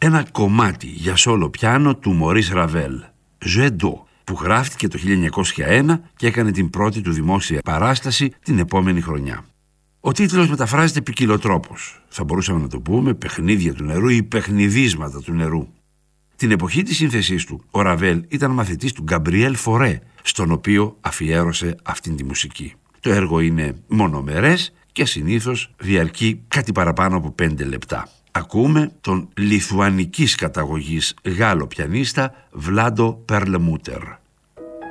ένα κομμάτι για σόλο πιάνο του Μωρίς Ραβέλ, Jeu d'eau, που γράφτηκε το 1901 και έκανε την πρώτη του δημόσια παράσταση την επόμενη χρονιά. Ο τίτλος μεταφράζεται ποικιλοτρόπως. Θα μπορούσαμε να το πούμε παιχνίδια του νερού ή παιχνιδίσματα του νερού. Την εποχή της σύνθεσής του, ο Ραβέλ ήταν μαθητής του Γκαμπριέλ Φορέ, στον οποίο αφιέρωσε αυτήν τη μουσική. Το έργο είναι μονομερές και συνήθως διαρκεί κάτι παραπάνω από 5 λεπτά. Ακούμε τον λιθουανικής καταγωγής Γάλλο πιανίστα Βλάντο Περλεμούτερ.